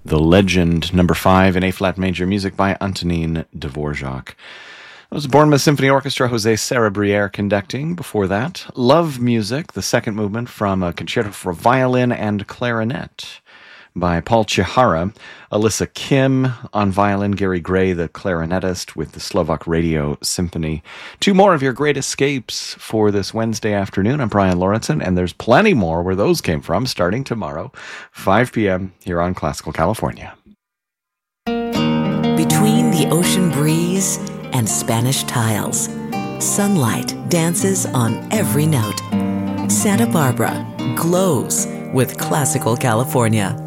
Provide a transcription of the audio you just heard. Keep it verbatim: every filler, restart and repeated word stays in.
The Legend, number five in A-flat major, music by Antonin Dvorak. That was Bournemouth Symphony Orchestra, Jose Cerebriere conducting. Before that, Love Music, the second movement from a concerto for violin and clarinet by Paul Chihara. Alyssa Kim on violin, Gary Gray, the clarinetist with the Slovak Radio Symphony. Two more of your great escapes for this Wednesday afternoon. I'm Brian Lauritsen, and there's plenty more where those came from starting tomorrow, five p.m. here on Classical California. Between the ocean breeze and Spanish tiles, sunlight dances on every note. Santa Barbara glows with Classical California.